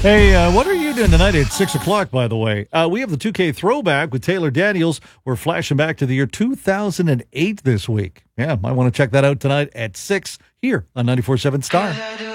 Hey, what are you doing tonight at 6 o'clock, by the way? We have the 2K throwback with Taylor Daniels. We're flashing back to the year 2008 this week. Yeah, might want to check that out tonight at 6 here on 94.7 Star.